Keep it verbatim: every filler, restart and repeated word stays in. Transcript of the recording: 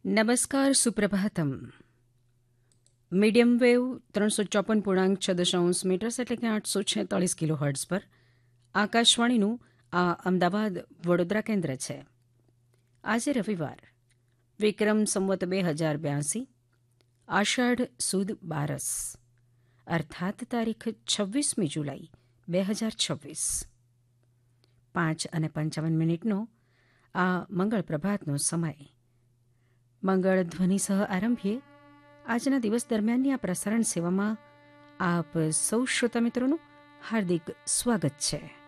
નમસ્કાર, સુપ્રભાતમ. Medium wave ત્રણસો ચોપન પૂર્ણાંક છ દશાંશ મીટર્સ એટલે કે આઠસો છેતાળીસ કિલો હર્ટ્ઝ પર આકાશવાણીનું આ અમદાવાદ વડોદરા કેન્દ્ર છે. આજે રવિવાર, વિક્રમ સંવત બે હજાર બ્યાસી, આષાઢ સુદ બારસ, અર્થાત તારીખ છવ્વીસમી જુલાઈ બે હજાર છવ્વીસ. પાંચ અને પંચાવન મિનિટનો આ મંગળ પ્રભાતનો સમય. મંગળ ધ્વનિ સહ આરંભીએ આજના દિવસ દરમિયાનની આ પ્રસારણ સેવામાં આપ સૌ શ્રોતા મિત્રોનું હાર્દિક સ્વાગત છે.